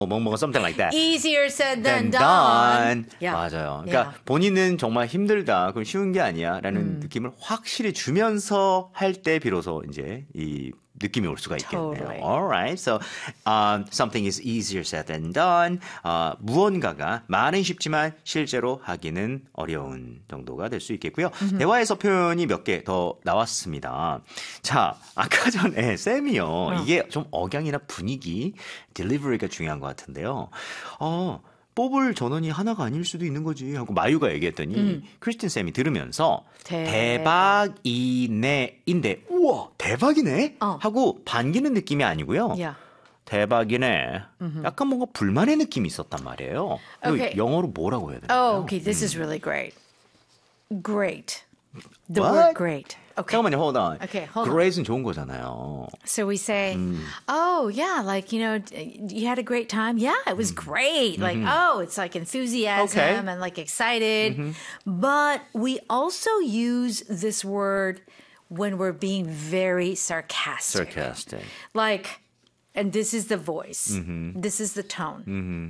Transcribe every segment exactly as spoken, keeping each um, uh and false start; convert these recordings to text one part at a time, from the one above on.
뭐뭐 something like that. Easier said than than done. done. Yeah. 맞아요. 그러니까 Yeah. 본인은 정말 힘들다, 그건 쉬운 게 아니야라는 음. 느낌을 확실히 주면서 할 때 비로소 이제 이 느낌이 올 수가 있겠네요. Totally. Alright, so um, something is easier said than done. 어, 무언가가 말은 쉽지만 실제로 하기는 어려운 정도가 될 수 있겠고요. Mm-hmm. 대화에서 표현이 몇 개 더 나왔습니다. 자, 아까 전에 쌤이요. 어. 이게 좀 억양이나 분위기, 딜리버리가 중요한 것 같은데요. 어. 뽑을 전원이 하나가 아닐 수도 있는 거지 하고 마유가 얘기했더니 음. 크리스틴 쌤이 들으면서 대박. 대박이네인데 우와 대박이네 어. 하고 반기는 느낌이 아니고요. Yeah. 대박이네. Mm-hmm. 약간 뭔가 불만의 느낌이 있었단 말이에요. Okay. 영어로 뭐라고 해야 되나요? Oh, okay. This 음. is really great. Great. The What? word great. Okay. 잠깐만요, hold on. Okay, hold on. Great은 좋은 거잖아요. So we say, 음. oh, yeah, like, you know, you had a great time. Yeah, it was great. Like, Mm-hmm. oh, it's like enthusiasm Okay. and like excited. Mm-hmm. But we also use this word when we're being very sarcastic. Sarcastic. Like, and this is the voice. Mm-hmm. This is the tone. Mm-hmm.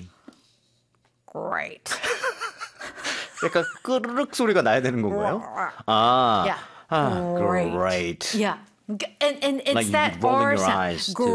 Great. 약간 끄르륵 소리가 나야 되는 건가요? 아, Yeah. 아, Great. great. Yeah. And, and it's Like that rolling R your sound. eyes too.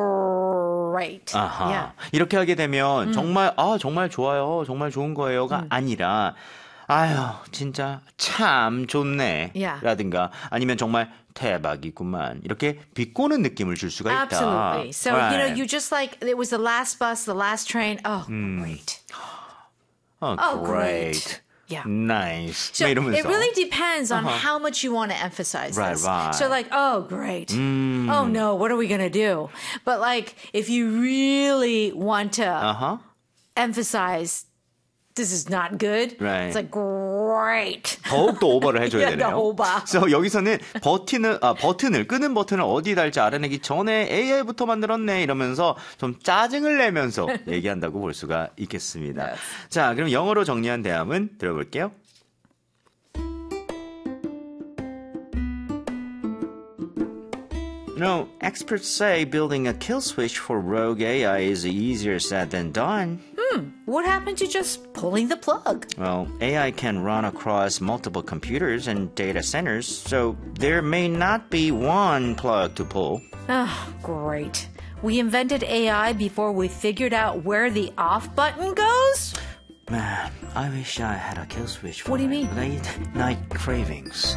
Great. 아하. Yeah. 이렇게 하게 되면 정말 아 정말 좋아요, 정말 좋은 거예요가 음. 아니라 아유 진짜 참 좋네 Yeah. 라든가 아니면 정말 대박이구만 이렇게 비꼬는 느낌을 줄 수가 있다. Absolutely. So, right. you know, you just like, it was the last bus, the last train. Oh, great. oh, Oh, great. great. Yeah. Nice. So 막 이러면서. it really depends on Uh-huh. how much you want to emphasize Right, this. right. So like, oh, great. 음. Oh, no, what are we going to do? But like, if you really want to Uh-huh. emphasize this is not good, Right. it's like, great. 더욱더 오버를 해줘야 Yeah, the 되네요. over. 그래서 여기서는 버튼을, 아, 버튼을, 끄는 버튼을 어디 달지 알아내기 전에 에이아이부터 만들었네 이러면서 좀 짜증을 내면서 얘기한다고 볼 수가 있겠습니다. Yes. 자, 그럼 영어로 정리한 대화문 들어볼게요. No, experts say building a kill switch for rogue A I is easier said than done. What happened to just pulling the plug? Well, A I can run across multiple computers and data centers, so there may not be one plug to pull. Oh, great. We invented A I before we figured out where the off button goes? Man, I wish I had a kill switch for What do you my mean? late night cravings.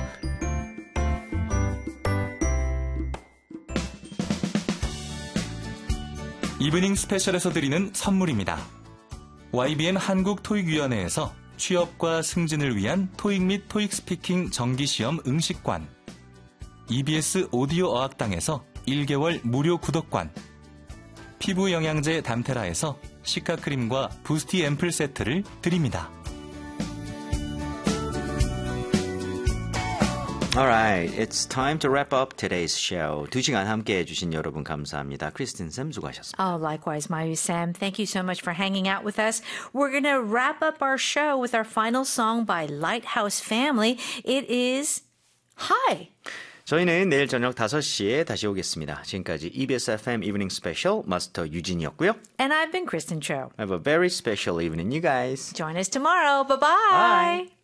이브닝 스페셜에서 드리는 선물입니다. 와이비엔 한국토익위원회에서 취업과 승진을 위한 토익 및 토익 스피킹 정기시험 응시권, 이비에스 오디오 어학당에서 일 개월 무료 구독권, 피부 영양제 담테라에서 시카크림과 부스티 앰플 세트를 드립니다. Alright, it's time to wrap up today's show. 두 시간 함께 해주신 여러분 감사합니다. 크리스틴 쌤 수고하셨습니다. Oh, likewise, Mayu Sam. Thank you so much for hanging out with us. We're going to wrap up our show with our final song by Lighthouse Family. It is Hi. 저희는 내일 저녁 다섯 시에 다시 오겠습니다. 지금까지 이비에스 에프엠 Evening Special 마스터 유진이었고요. And I've been Kristen Cho. Have a very special evening, you guys. Join us tomorrow. Bye-bye. Bye.